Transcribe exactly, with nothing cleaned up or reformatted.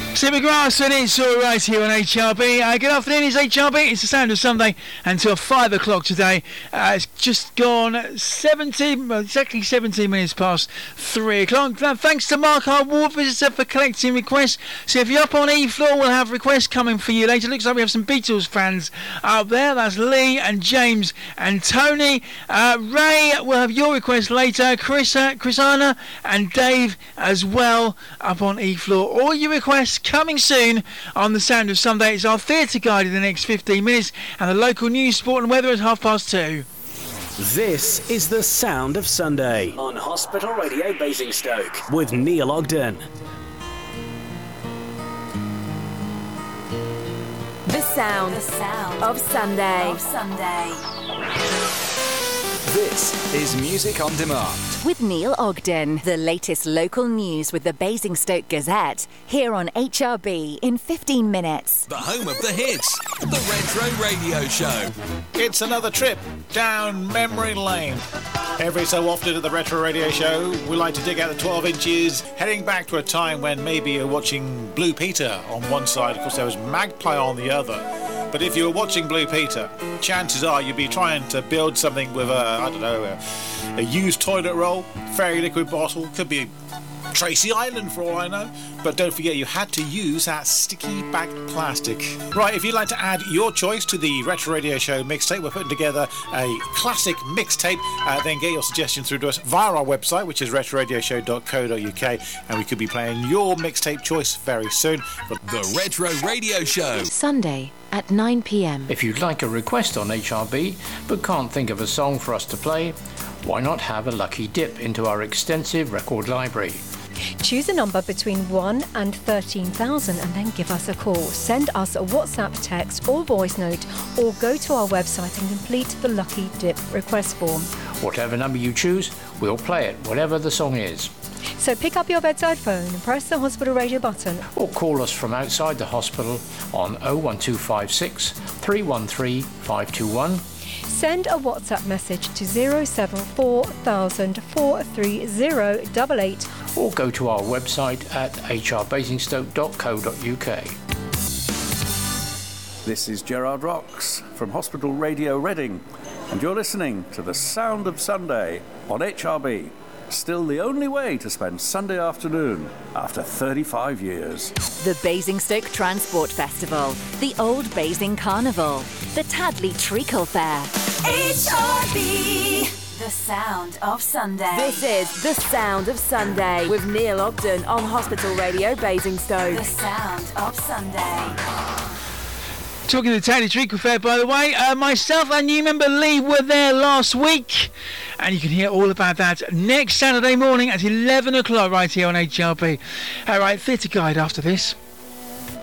Tim McGrath and it's all right here on H R B. Uh, good afternoon, it's H R B. It's the sound of Sunday until five o'clock today. Uh, it's just gone seventeen, well, exactly seventeen minutes past three o'clock. Uh, thanks to Mark, our ward visitor, for collecting requests. So if you're up on E floor, we'll have requests coming for you later. Looks like we have some Beatles fans up there. That's Lee and James and Tony. Uh, Ray will have your request later. Chris, uh, Chrisana and Dave as well up on E floor. All your requests coming soon on the Sound of Sunday. It's our theatre guide in the next fifteen minutes and the local news, sport and weather at half past two. This is the Sound of Sunday on Hospital Radio Basingstoke with Neil Ogden. The sound, the sound of Sunday. Of Sunday. This is Music on Demand with Neil Ogden. The latest local news with the Basingstoke Gazette here on H R B in fifteen minutes. The home of the hits, the Retro Radio Show. It's another trip down memory lane. Every so often at the Retro Radio Show, we like to dig out the twelve inches, heading back to a time when maybe you're watching Blue Peter on one side, of course there was Magpie on the other. But if you were watching Blue Peter, chances are you'd be trying to build something with a, I don't know, a, a used toilet roll, fairy liquid bottle, could be Tracy Island for all I know. But don't forget, you had to use that sticky back plastic. Right, if you'd like to add your choice to the Retro Radio Show mixtape, we're putting together a classic mixtape. Uh, then get your suggestion through to us via our website, which is retro radio show dot co dot uk, and we could be playing your mixtape choice very soon. But the Retro Radio Show. Sunday at nine p.m. If you'd like a request on H R B but can't think of a song for us to play, why not have a lucky dip into our extensive record library? Choose a number between one and thirteen thousand and then give us a call. Send us a WhatsApp text or voice note or go to our website and complete the Lucky Dip request form. Whatever number you choose, we'll play it, whatever the song is. So pick up your bedside phone and press the hospital radio button. Or call us from outside the hospital on oh one two five six, three one three, five two one. Send a WhatsApp message to zero seven four thousand, four three zero eight eight. Or go to our website at h r basingstoke dot co dot uk. This is Gerard Rocks from Hospital Radio Reading, and you're listening to the Sound of Sunday on H R B. Still the only way to spend Sunday afternoon after thirty-five years. The Basingstoke Transport Festival, the Old Basing Carnival, the Tadley Treacle Fair. H R B, the Sound of Sunday. This is the Sound of Sunday with Neil Ogden on Hospital Radio Basingstoke. The Sound of Sunday. Talking to the Tadley Treacle Fair, by the way, uh, myself and new member Lee were there last week, and you can hear all about that next Saturday morning at eleven o'clock right here on H R B. All right, theatre guide after this.